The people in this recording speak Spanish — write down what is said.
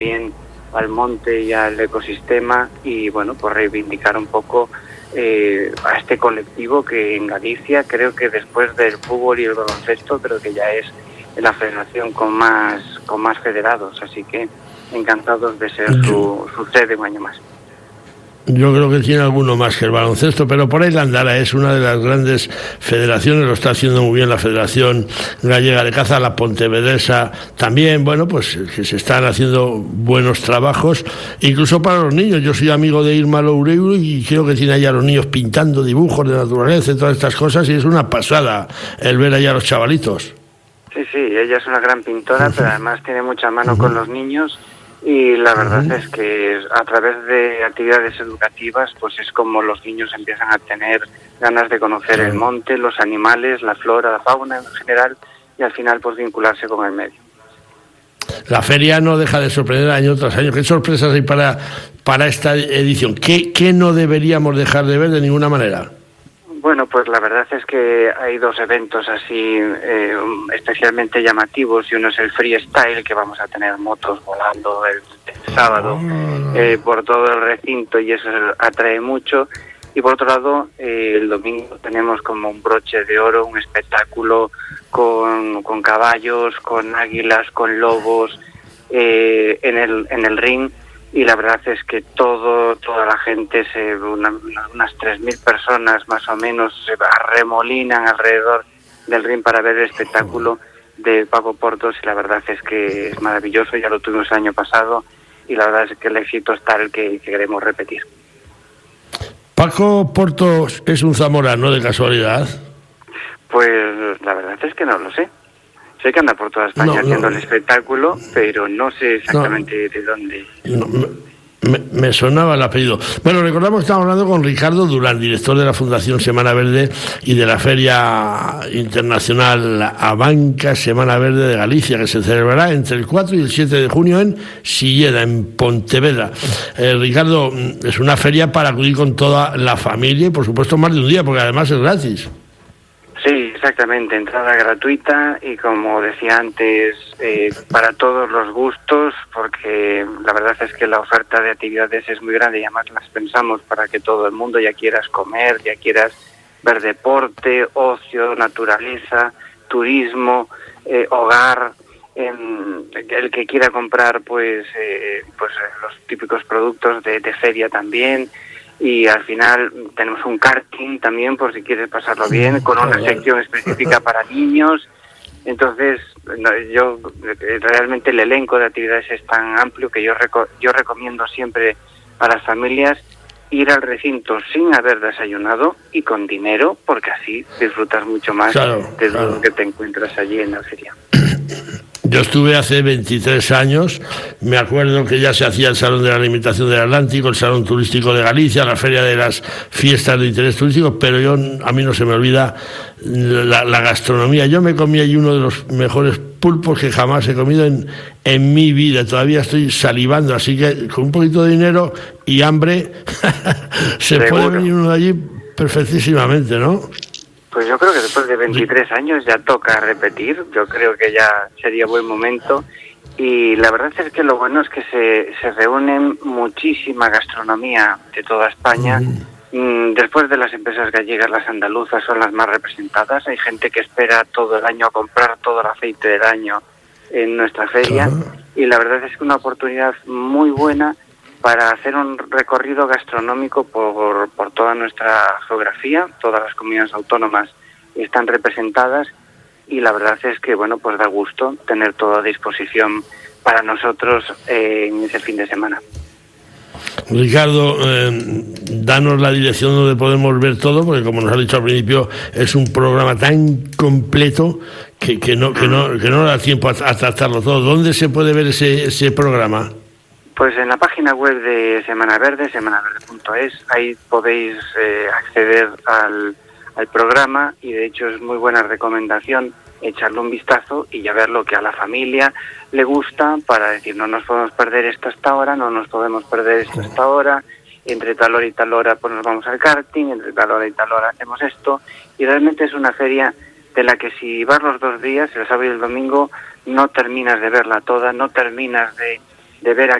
bien al monte y al ecosistema y bueno, pues reivindicar un poco a este colectivo que en Galicia creo que después del fútbol y el baloncesto creo que ya es la federación con más federados, así que encantados de ser su sede un año más. Yo creo que tiene alguno más que el baloncesto, pero por ahí la andará, es una de las grandes federaciones, lo está haciendo muy bien la Federación Gallega de Caza, la pontevedresa también, bueno, pues que se están haciendo buenos trabajos, incluso para los niños. Yo soy amigo de Irma Loureiro y creo que tiene allá a los niños pintando dibujos de naturaleza y todas estas cosas, y es una pasada el ver allá a los chavalitos. Sí, ella es una gran pintora, pero además tiene mucha mano con los niños. Y la verdad es que a través de actividades educativas pues es como los niños empiezan a tener ganas de conocer el monte, los animales, la flora, la fauna en general y al final pues vincularse con el medio. La feria no deja de sorprender año tras año. ¿Qué sorpresas hay para esta edición? ¿Qué no deberíamos dejar de ver de ninguna manera? Bueno, pues la verdad es que hay dos eventos así especialmente llamativos y uno es el freestyle, que vamos a tener motos volando el sábado por todo el recinto y eso atrae mucho. Y por otro lado, el domingo tenemos como un broche de oro, un espectáculo con caballos, con águilas, con lobos en el ring. Y la verdad es que toda la gente, unas 3.000 personas más o menos, se arremolinan alrededor del ring para ver el espectáculo de Paco Portos y la verdad es que es maravilloso, ya lo tuvimos el año pasado y la verdad es que el éxito es tal que queremos repetir. ¿Paco Portos es un zamorano de casualidad? Pues la verdad es que no lo sé. Sé que anda por toda España haciendo el espectáculo, pero no sé exactamente de dónde. Me sonaba el apellido. Bueno, recordamos que estamos hablando con Ricardo Durán, director de la Fundación Semana Verde y de la Feria Internacional Abanca Semana Verde de Galicia, que se celebrará entre el 4 y el 7 de junio en Silleda, en Pontevedra. Ricardo, es una feria para acudir con toda la familia y por supuesto más de un día, porque además es gratis. Sí, exactamente, entrada gratuita y como decía antes, para todos los gustos, porque la verdad es que la oferta de actividades es muy grande y además las pensamos para que todo el mundo, ya quieras comer, ya quieras ver deporte, ocio, naturaleza, turismo, hogar, el que quiera comprar pues los típicos productos de feria también. Y al final tenemos un karting también, por si quieres pasarlo bien, con una sección específica para niños. Entonces, yo realmente el elenco de actividades es tan amplio que yo recomiendo siempre a las familias ir al recinto sin haber desayunado y con dinero, porque así disfrutas mucho más de lo que te encuentras allí en la feria. Yo estuve hace 23 años, me acuerdo que ya se hacía el Salón de la Alimentación del Atlántico, el Salón Turístico de Galicia, la Feria de las Fiestas de Interés Turístico, pero a mí no se me olvida la gastronomía. Yo me comí allí uno de los mejores pulpos que jamás he comido en mi vida. Todavía estoy salivando, así que con un poquito de dinero y hambre se puede venir uno de allí perfectísimamente, ¿no? Pues yo creo que después de 23 años ya toca repetir, yo creo que ya sería buen momento y la verdad es que lo bueno es que se reúnen muchísima gastronomía de toda España. Después de las empresas gallegas, las andaluzas son las más representadas, hay gente que espera todo el año a comprar todo el aceite del año en nuestra feria y la verdad es que una oportunidad muy buena para hacer un recorrido gastronómico por toda nuestra geografía. Todas las comunidades autónomas están representadas y la verdad es que, bueno, pues da gusto tener todo a disposición para nosotros en ese fin de semana. Ricardo, danos la dirección donde podemos ver todo, porque como nos has dicho al principio, es un programa tan completo que no da tiempo a tratarlo todo. ¿Dónde se puede ver ese programa? Pues en la página web de Semana Verde, semanaverde.es, ahí podéis acceder al programa y de hecho es muy buena recomendación echarle un vistazo y ya ver lo que a la familia le gusta para decir no nos podemos perder esto hasta ahora, no nos podemos perder esto hasta ahora, entre tal hora y tal hora pues nos vamos al karting, entre tal hora y tal hora hacemos esto y realmente es una feria de la que si vas los 2 días, el sábado y el domingo, no terminas de verla toda, no terminas de ver